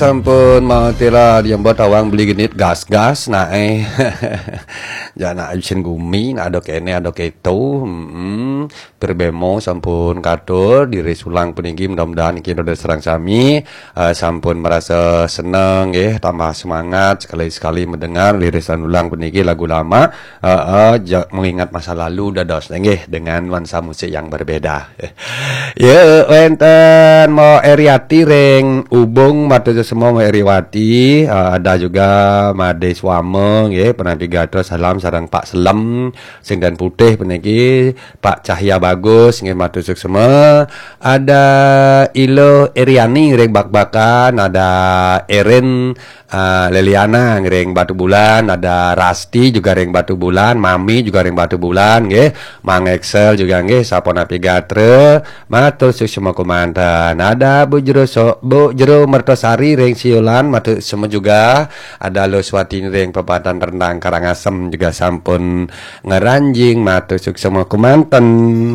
Sampun mau tira diambot awang beli genit gas-gas nae. Jana isin gumi na ada kene ada keto. Perbemo sampun katur diri sulang peninggi mudah-mudahan iki udah serang sami sampun merasa seneng tambah semangat sekali-sekali mendengar lirisan ulang peninggi lagu lama mengingat masa lalu dados nggih dengan nuansa musik yang berbeda. Ya wenten mau Eriati ring ubung matu semua mau Eriwati ada juga Made Swame nggih pernah pigato salam sareng Pak Selem sing dan putih peniki Pak Cahya bagus nggih matur semua. Ada Ilo Eriani ring bak-bakan, ada Erin Leliana ring Batu Bulan, ada Rasti juga ring Batu Bulan, Mami juga ring Batu Bulan nggih, Mang Excel juga nggih sapona pigatre matur semua komandan. Ada Bu Jero Mertosari ring Siulan matur semua juga. Ada Loswati ring Pepatan Rendang Karangasem juga sampun ngeranjing matur semua komandan.